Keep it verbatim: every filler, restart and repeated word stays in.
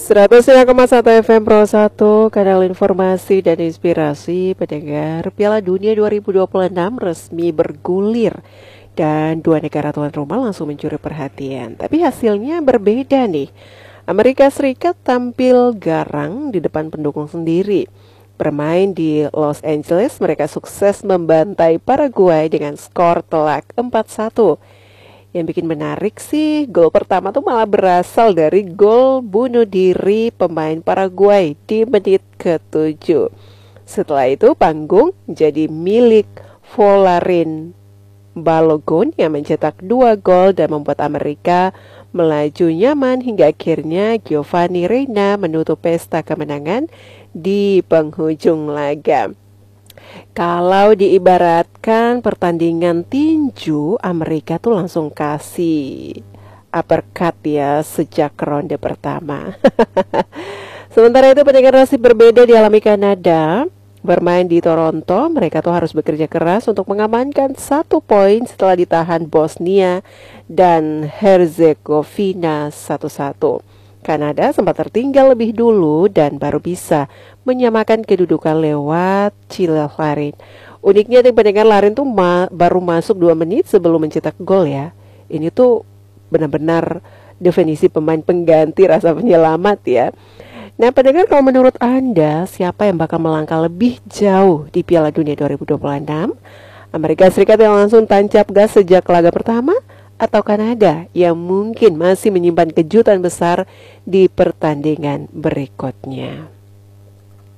seratus sembilan koma satu F M Pro satu, kanal informasi dan inspirasi pendengar. Piala Dunia dua ribu dua puluh enam resmi bergulir dan dua negara tuan rumah langsung mencuri perhatian. Tapi hasilnya berbeda nih. Amerika Serikat tampil garang di depan pendukung sendiri. Bermain di Los Angeles, mereka sukses membantai Paraguay dengan skor telak empat satu. Yang bikin menarik sih, gol pertama tuh malah berasal dari gol bunuh diri pemain Paraguay di menit ketujuh. Setelah itu panggung jadi milik Folarin Balogun yang mencetak dua gol dan membuat Amerika melaju nyaman hingga akhirnya Giovanni Reyna menutup pesta kemenangan di penghujung laga. Kalau diibaratkan pertandingan tinju, Amerika tuh langsung kasih uppercut ya sejak ronde pertama. Sementara itu pendengar nasib berbeda dialami Kanada. Bermain di Toronto, mereka tuh harus bekerja keras untuk mengamankan satu poin setelah ditahan Bosnia dan Herzegovina satu satu. Kanada sempat tertinggal lebih dulu dan baru bisa menyamakan kedudukan lewat Chile Larin. Uniknya nih pendengar, Larin tuh ma- baru masuk dua menit sebelum mencetak gol ya. Ini tuh benar-benar definisi pemain pengganti rasa penyelamat ya. Nah pendengar, kalau menurut Anda siapa yang bakal melangkah lebih jauh di Piala Dunia dua ribu dua puluh enam? Amerika Serikat yang langsung tancap gas sejak laga pertama? Atau Kanada yang mungkin masih menyimpan kejutan besar di pertandingan berikutnya?